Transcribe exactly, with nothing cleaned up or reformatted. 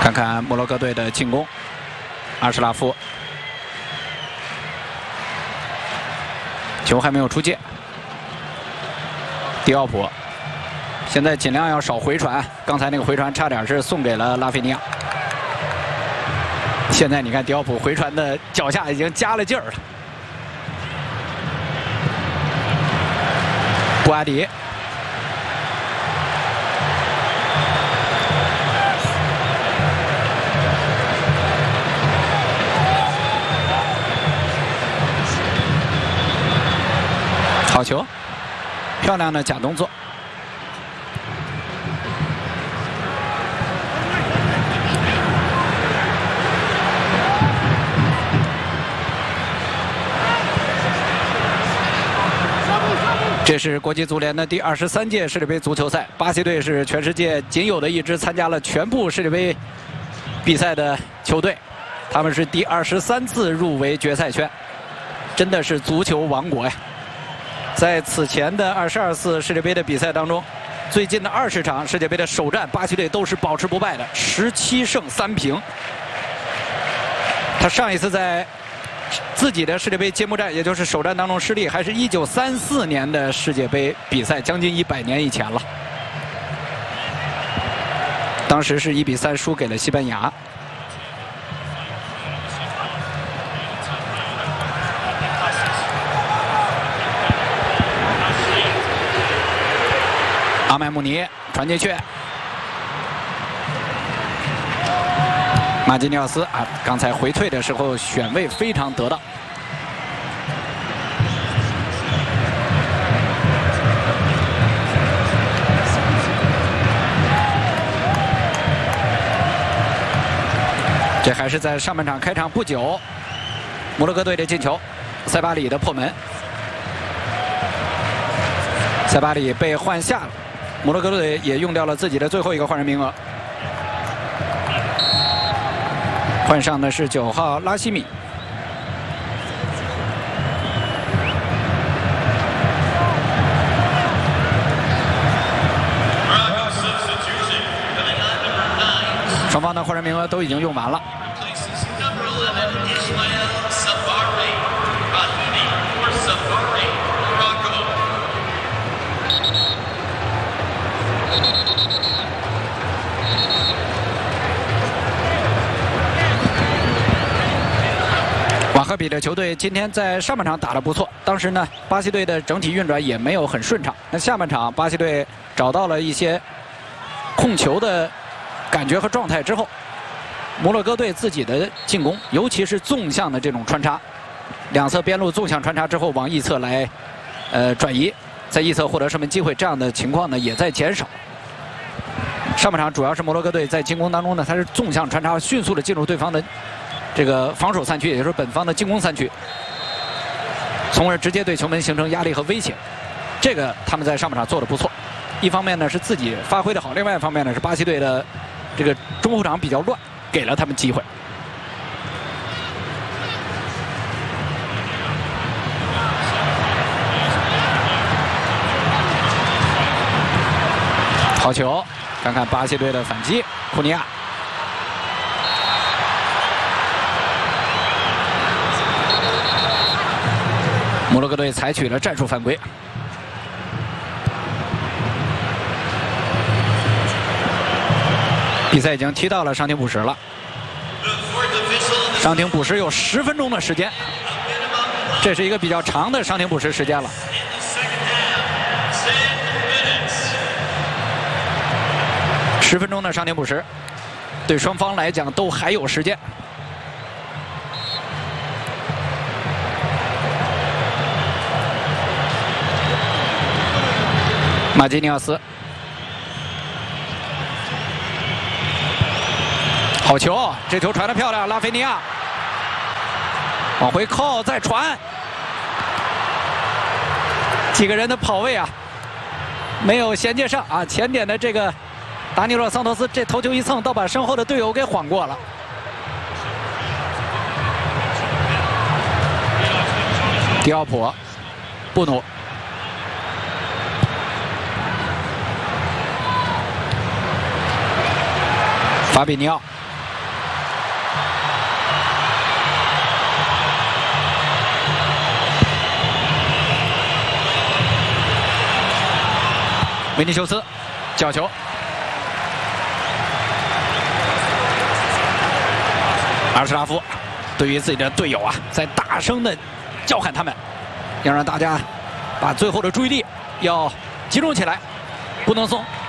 看看摩洛哥队的进攻，阿什拉夫，球还没有出界。迪奥普，现在尽量要少回传，刚才那个回传差点是送给了拉菲尼亚。现在你看迪奥普回传的脚下已经加了劲儿了。布阿迪。 好球，漂亮的假动作。这是国际足联的第二十三届世界杯足球赛，巴西队是全世界仅有的一支参加了全部世界杯比赛的球队，他们是第二十三次入围决赛圈，真的是足球王国呀！ 在此前的二十二次世界杯的比赛当中，最近的二十场世界杯的首战，巴西队都是保持不败的，十七胜三平。他上一次在自己的世界杯揭幕战，也就是首战当中失利，还是一九三四年的世界杯比赛，将近一百年以前了。当时是一比三输给了西班牙。 阿麦穆尼传进去，马基尼奥斯啊，刚才回退的时候选位非常得当。这还是在上半场开场不久，摩洛哥队的进球，塞巴里的破门，塞巴里被换下了。 摩洛哥队也用掉了自己的最后一个换人名额，换上的是九号拉希米。双方的换人名额都已经用完了。 瓦赫比的球队今天在上半场打得不错，当时呢，巴西队的整体运转也没有很顺畅。那下半场，巴西队找到了一些控球的感觉和状态之后，摩洛哥队自己的进攻，尤其是纵向的这种穿插，两侧边路纵向穿插之后往一侧来，呃转移，在一侧获得射门机会，这样的情况呢也在减少。上半场主要是摩洛哥队在进攻当中呢，它是纵向穿插，迅速的进入对方的 这个防守三区，也就是本方的进攻三区，从而直接对球门形成压力和威胁。这个他们在上半场做得不错。一方面呢是自己发挥得好，另外一方面呢是巴西队的这个中后场比较乱，给了他们机会。好球，看看巴西队的反击，库尼亚。 摩洛哥队采取了战术犯规，比赛已经踢到了伤停补时了。伤停补时有十分钟的时间，这是一个比较长的伤停补时时间了。十分钟的伤停补时，对双方来讲都还有时间。 马基尼奥斯，好球！这球传得漂亮，拉菲尼亚往回扣，再传，几个人的跑位啊，没有衔接上啊！前点的这个达尼洛桑托斯这头球一蹭，倒把身后的队友给晃过了。迪奥普，布努。 法比尼奥， 维尼修斯角球，阿什拉夫对于自己的队友啊，在大声的叫喊他们，要让大家把最后的注意力要集中起来，不能松。